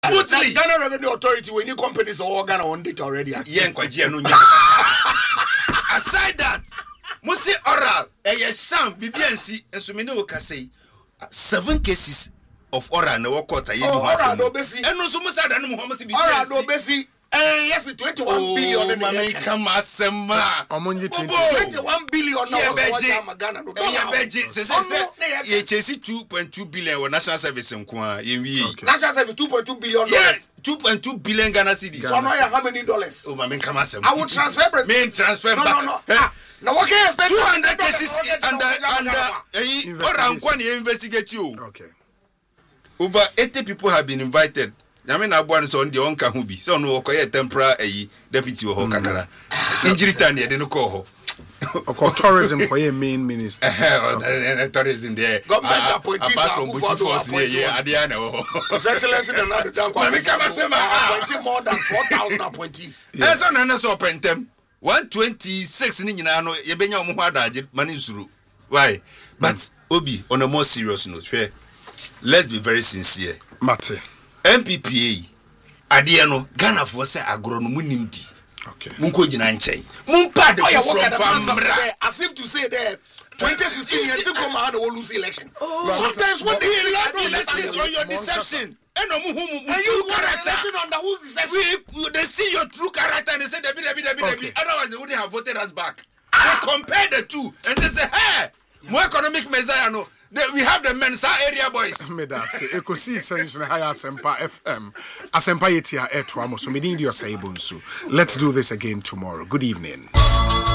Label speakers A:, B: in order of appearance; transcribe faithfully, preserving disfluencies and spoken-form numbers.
A: Smoothly.
B: Ghana Revenue Authority, when you companies are Ghana on it already.
A: Aside that, Musi oral, a sham, B B N C, and so many okase seven cases of oral no quarter.
B: Oh, oral no besi.
A: And no so much than Muhammad B B N C.
B: Oral no besi. Eh, yes, twenty-one billion.
A: Mami kama sema.
C: Omonye
B: twenty-one billion.
A: Yeah, Ghana. Yeah, Beji. Se se se. Ye chase two point two billion for national service nko. Ye
B: national service two point two billion dollars.
A: Yes, two point two billion Ghana cedis.
B: So now how many dollars?
A: Oh, mami kama sema.
B: I will transfer.
A: Me transfer.
B: No, no, no. Ah, now what can
A: two hundred cases under under. Eh, oral nko ni investigate you.
C: Okay.
A: Over eighty people have been invited. I mean, I want on the onka hubi. So no okoye tempera a deputy ho kakara. Injury time they no call.
C: Of tourism for your main minister.
A: Eh, tourism there.
B: Government appointees
A: apart from Buti Force here, yeah, Adiana.
B: His Excellency the Nadu Danko appointed more than four thousand appointees.
A: Yes, on an so pentem. one twenty-six ni nyina no ye benya omo adaje mani suru. Why? But Obi, on a more serious note, let's be very sincere.
C: Mate.
A: M P P A ade no Ghana for say agro no munimdi.
C: Okay.
A: Munko gina nchen. Mumpa de from
B: Fambra. As if to say that twenty sixteen year to come out will lose election.
A: Oh, sometimes when they lost elections on your deception. And you
B: character under whose deception?
A: We, they see your true character and they say Debi Debi Debi Debi. Otherwise they wouldn't have voted us back. They compare the two and they say, hey, more economic messiah no. We have the Mensa area boys.
C: Medase, Ecosi Essential Higher Sempa F M, Asempa Yetia Etwamo, so Medindio Saibunsu. Let's do this again tomorrow. Good evening.